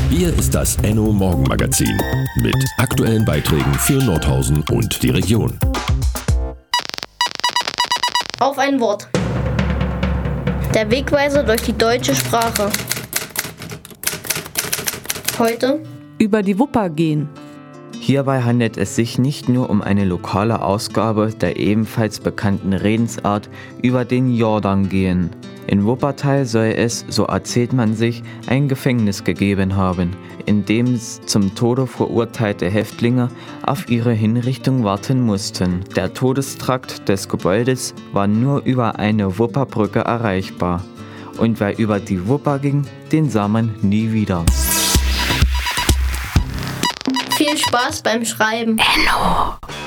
Hier ist das Enno Morgenmagazin mit aktuellen Beiträgen für Nordhausen und die Region. Auf ein Wort. Der Wegweiser durch die deutsche Sprache. Heute über die Wupper gehen. Hierbei handelt es sich nicht nur um eine lokale Ausgabe der ebenfalls bekannten Redensart über den Jordan gehen. In Wuppertal soll es, so erzählt man sich, ein Gefängnis gegeben haben, in dem zum Tode verurteilte Häftlinge auf ihre Hinrichtung warten mussten. Der Todestrakt des Gebäudes war nur über eine Wupperbrücke erreichbar. Und wer über die Wupper ging, den sah man nie wieder. viel Spaß beim Schreiben. Enno.